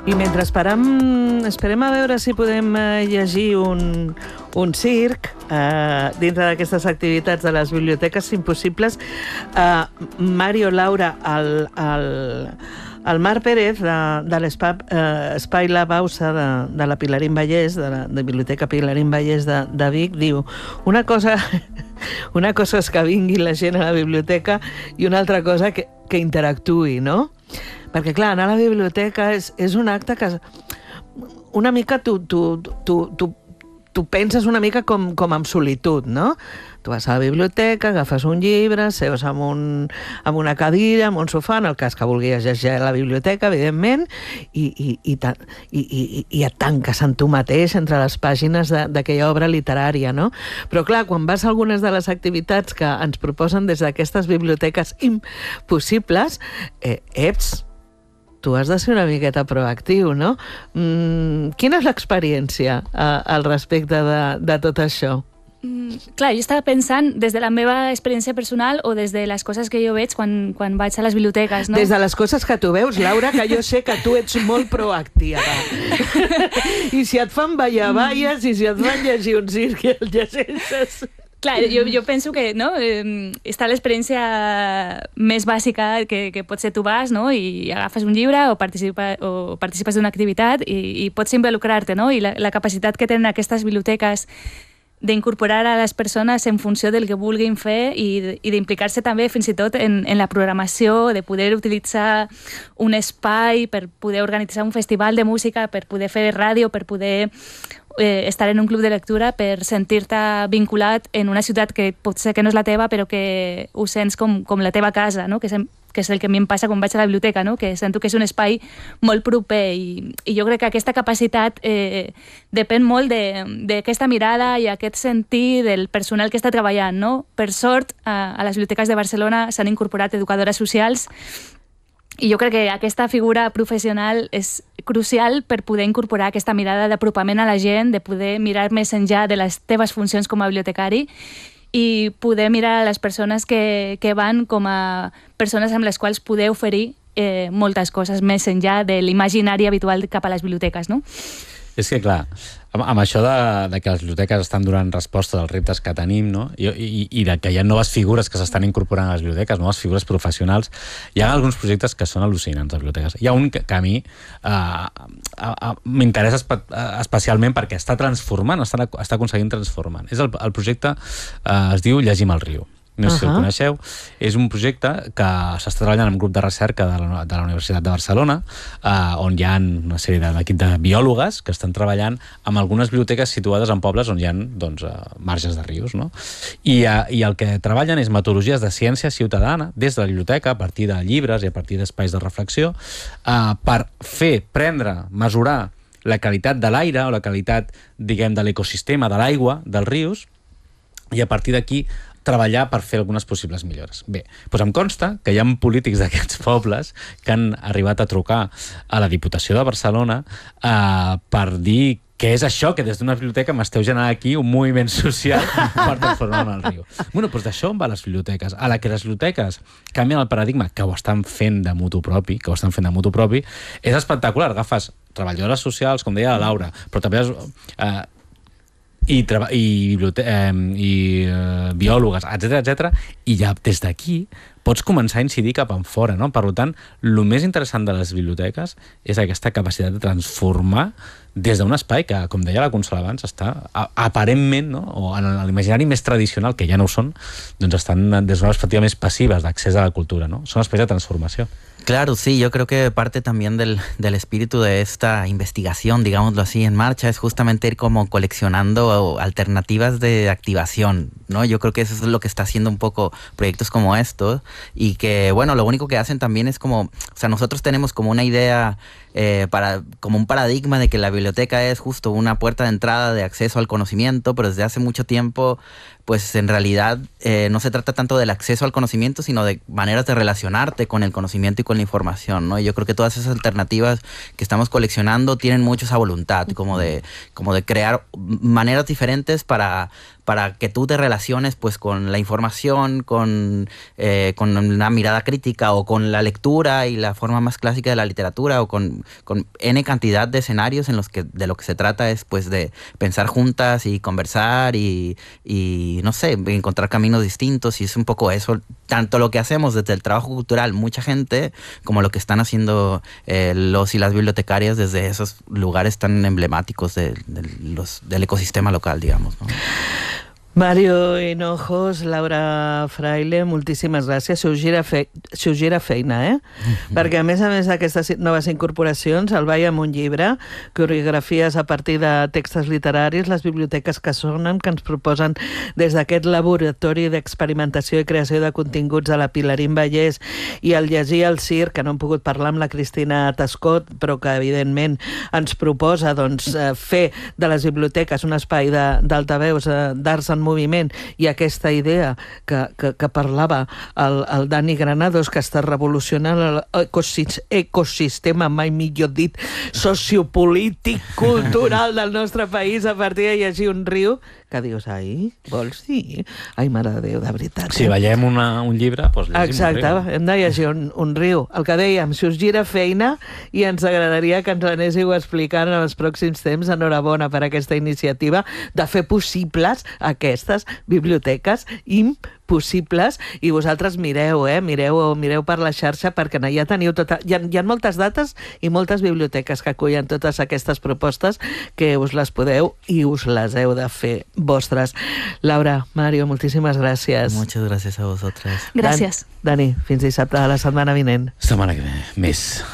I mentre esperem a veure si podem llegir un circ dintre d'aquestes activitats de les biblioteques impossibles, Mario, Laura, el Marc Pérez de l'Espai La Bausa de la Pilarín Vallès, de la Biblioteca Pilarín Vallès de Vic, diu una cosa és que vingui la gent a la biblioteca i una altra cosa que interactuï, no? Perquè, clar, anar a la biblioteca és un acte que una mica tu penses una mica com en solitud, no? Tu vas a la biblioteca, agafes un llibre, seus amb una cadira, amb un sofà, en el cas que vulguis llegir a la biblioteca, evidentment, i et tanques en tu mateix entre les pàgines d'aquella obra literària, no? Però, clar, quan vas a algunes de les activitats que ens proposen des d'aquestes biblioteques impossibles, tu has de ser una miqueta proactiu, no? Quina és l'experiència al respecte de tot això? Clar, jo estava pensant des de la meva experiència personal o des de les coses que jo veig quan vaig a les biblioteques, no? Des de les coses que tu veus, Laura, que jo sé que tu ets molt proactiva. I si et fan ballar, balles, i si et fan llegir un circ i el llegeixes... Clar, jo penso que no, està l'experiència més bàsica que potser tu vas, no, i agafes un llibre o participes d'una activitat i pots involucrar-te, no? I la capacitat que tenen aquestes biblioteques d'incorporar a les persones en funció del que vulguin fer i d'implicar-se també fins i tot en la programació, de poder utilitzar un espai per poder organitzar un festival de música, per poder fer ràdio, per poder estar en un club de lectura, per sentir-te vinculat en una ciutat que potser que no és la teva, però que ho sents com la teva casa, no? Que és el que a mi em passa quan vaig a la biblioteca, no? Que sento que és un espai molt proper i jo crec que aquesta capacitat depèn molt d'aquesta mirada i aquest sentir del personal que està treballant, no? Per sort, a les biblioteques de Barcelona s'han incorporat educadores socials i jo crec que aquesta figura professional és crucial per poder incorporar aquesta mirada d'apropament a la gent, de poder mirar més enllà de les teves funcions com a bibliotecari i poder mirar a les persones que van com a persones amb les quals poder oferir moltes coses més enllà de l'imaginari habitual cap a les biblioteques, no? És que, clar, amb això de que les biblioteques estan donant resposta als reptes que tenim, no? I de que hi ha noves figures que s'estan incorporant a les biblioteques, noves figures professionals, hi ha alguns projectes que són al·lucinants a les biblioteques. Hi ha un que a mi m'interessa especialment perquè està transformant, està aconseguint transformant. És el projecte, es diu Llegim al riu. No sé si el coneixeu. És un projecte que s'està treballant en un grup de recerca de la Universitat de Barcelona, on hi ha una sèrie d'equip de biòlogues que estan treballant amb algunes biblioteques situades en pobles on hi ha marges de rius, no? I el que treballen és metodologies de ciència ciutadana des de la biblioteca, a partir de llibres i a partir d'espais de reflexió, per prendre, mesurar la qualitat de l'aire o la qualitat, diguem, de l'ecosistema, de l'aigua, dels rius, i a partir d'aquí treballar per fer algunes possibles millores. Bé, doncs em consta que hi ha polítics d'aquests pobles que han arribat a trucar a la Diputació de Barcelona per dir què és això, que des d'una biblioteca m'esteu generant aquí un moviment social per transformar en el riu. Bueno, doncs d'això van les biblioteques. A la que les biblioteques canvien el paradigma, que ho estan fent de mutu propi, és espectacular. Agafes treballadores socials, com deia la Laura, però també biòlogues, etc, i ja des d'aquí pots començar a incidir cap en fora, no? Per tant, el més interessant de les biblioteques és aquesta capacitat de transformar des d'un espai que, com deia la Consol abans, està aparentment, no? O en l'imaginari més tradicional, que ja no ho són, doncs estan des d'una perspectiva més passives d'accés a la cultura, no? Són espais de transformació. Claro, sí, yo creo que parte también del espíritu de esta investigación, digámoslo así, en marcha, es justamente ir como coleccionando alternativas de activación, ¿no? Yo creo que eso es lo que está haciendo un poco proyectos como estos y que, bueno, lo único que hacen también es como, o sea, nosotros tenemos como una idea como un paradigma de que la biblioteca es justo una puerta de entrada de acceso al conocimiento, pero desde hace mucho tiempo pues en realidad no se trata tanto del acceso al conocimiento, sino de maneras de relacionarte con el conocimiento y con la información, ¿no? Y yo creo que todas esas alternativas que estamos coleccionando tienen mucho esa voluntad, como de crear maneras diferentes para que tú te relaciones pues con la información, con una mirada crítica o con la lectura y la forma más clásica de la literatura o con N cantidad de escenarios en los que de lo que se trata es pues de pensar juntas y conversar y no sé, encontrar caminos distintos, y es un poco eso, tanto lo que hacemos desde el trabajo cultural, mucha gente, como lo que están haciendo los y las bibliotecarias desde esos lugares tan emblemáticos del ecosistema local, digamos, ¿no? Mario Hinojos, Laura Fraile, moltíssimes gràcies. Si us gira feina, Perquè a més d'aquestes noves incorporacions, el Ball amb un llibre, coreografies a partir de textos literaris, les biblioteques que sonen, que ens proposen des d'aquest laboratori d'experimentació i creació de continguts a la Pilarín Vallès, i el llegir el circ, que no hem pogut parlar amb la Cristina Tascot, però que evidentment ens proposa fer de les biblioteques un espai d'altaveus, d'arts en moviment, i aquesta idea que parlava el Dani Granados, que està revolucionant l'ecosistema, mai millor dit, sociopolític, cultural del nostre país a partir de llegir un riu, que dius, ai, vols dir? Ai, mare de Déu, de veritat. Si veiem un llibre, doncs llegim un riu. Exacte, hem de llegir un riu. El que dèiem, si us gira feina, i ens agradaria que ens anéssiu explicant en els pròxims temps, enhorabona per aquesta iniciativa de fer possibles aquestes biblioteques impossibles, i vosaltres mireu per la xarxa, perquè ja teniu hi ha moltes dates i moltes biblioteques que acullen totes aquestes propostes, que us les podeu i us les heu de fer vostres. Laura, Mario, moltíssimes gràcies. Muchas gracias a vosotras. Gràcies. Dani, fins dissabte de la setmana vinent. Setmana que ve, més.